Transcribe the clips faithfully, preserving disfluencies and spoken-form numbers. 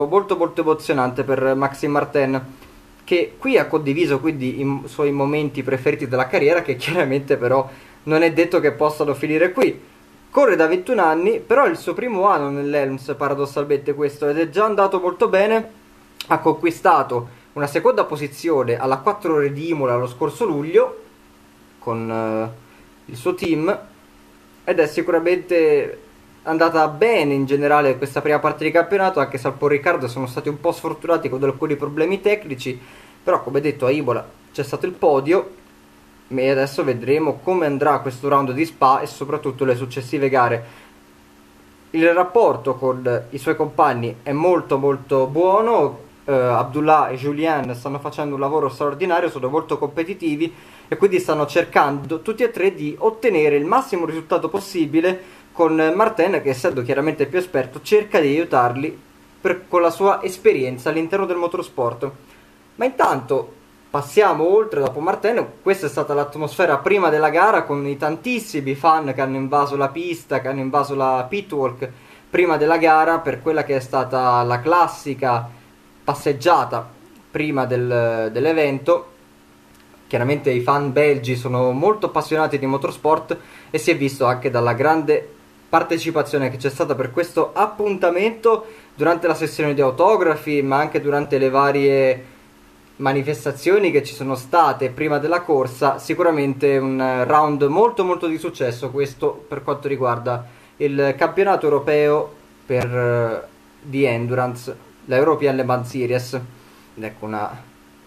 molto molto emozionante per Maxime Martin, che qui ha condiviso quindi i suoi momenti preferiti della carriera, che chiaramente però non è detto che possano finire qui. Corre da ventuno anni, però è il suo primo anno nell'Helms, paradossalmente questo, ed è già andato molto bene. Ha conquistato una seconda posizione alla quattro ore di Imola lo scorso luglio con eh, il suo team, ed è sicuramente andata bene in generale questa prima parte di campionato, anche se al Paul Riccardo sono stati un po' sfortunati con alcuni problemi tecnici, però come detto a Imola c'è stato il podio e adesso vedremo come andrà questo round di Spa e soprattutto le successive gare. Il rapporto con i suoi compagni è molto molto buono. eh, Abdullah e Julien stanno facendo un lavoro straordinario, sono molto competitivi e quindi stanno cercando tutti e tre di ottenere il massimo risultato possibile, con Martin che, essendo chiaramente più esperto, cerca di aiutarli per, con la sua esperienza all'interno del motorsport. Ma intanto passiamo oltre. Dopo Martin, questa è stata l'atmosfera prima della gara, con i tantissimi fan che hanno invaso la pista, che hanno invaso la pitwalk prima della gara, per quella che è stata la classica passeggiata prima del, dell'evento. Chiaramente i fan belgi sono molto appassionati di motorsport e si è visto anche dalla grande partecipazione che c'è stata per questo appuntamento durante la sessione di autografi, ma anche durante le varie manifestazioni che ci sono state prima della corsa. Sicuramente un round molto molto di successo questo per quanto riguarda il campionato europeo per uh, di Endurance, la European Le Mans Series. Ed ecco una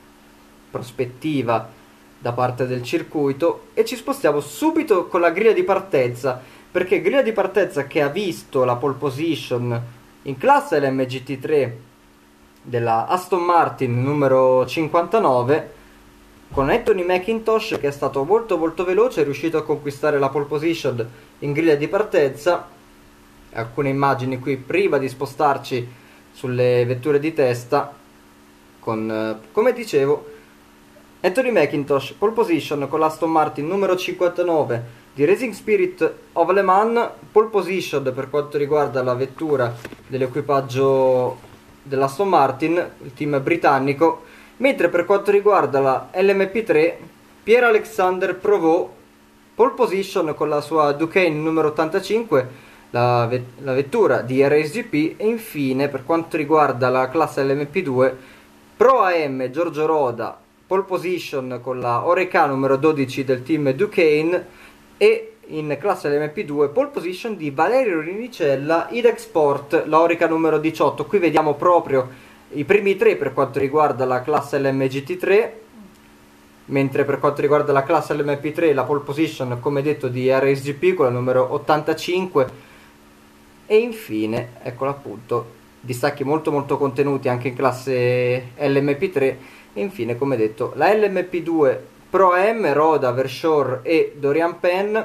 prospettiva da parte del circuito, e ci spostiamo subito con la griglia di partenza, perché griglia di partenza che ha visto la pole position in classe L M G T tre della Aston Martin numero cinquantanove, con Anthony McIntosh che è stato molto molto veloce, è riuscito a conquistare la pole position in griglia di partenza. Alcune immagini qui prima di spostarci sulle vetture di testa con, come dicevo, Anthony McIntosh pole position con l'Aston Martin numero cinquantanove di Racing Spirit of Le Mans, pole position per quanto riguarda la vettura dell'equipaggio dell'Aston Martin, il team britannico, mentre per quanto riguarda la L M P tre, Pierre-Alexandre Provost pole position con la sua Duqueine numero ottantacinque, la, vet- la vettura di R S G P. E infine per quanto riguarda la classe L M P due, Pro A M Giorgio Roda pole position con la Oreca numero dodici del team Duqueine, e in classe L M P due pole position di Valerio Rinicella Idex Sport, la Oreca numero diciotto. Qui vediamo proprio i primi tre per quanto riguarda la classe L M G T tre, mentre per quanto riguarda la classe L M P tre la pole position, come detto, di R S G P con la numero ottantacinque. E infine, eccola appunto, distacchi molto molto contenuti anche in classe L M P tre. E infine, come detto, la L M P due Pro M, Roda, Verschoor e Dorian Penn,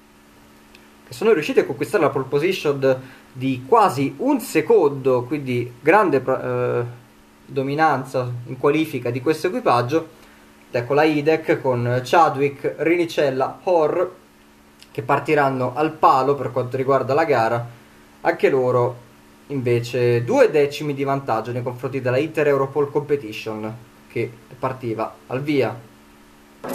che sono riusciti a conquistare la pole position di quasi un secondo, quindi grande eh, dominanza in qualifica di questo equipaggio. Ed ecco la I D E C con Chadwick, Rinicella, Hoare, che partiranno al palo per quanto riguarda la gara. Anche loro invece due decimi di vantaggio nei confronti della Inter Europol Competition, che partiva al via.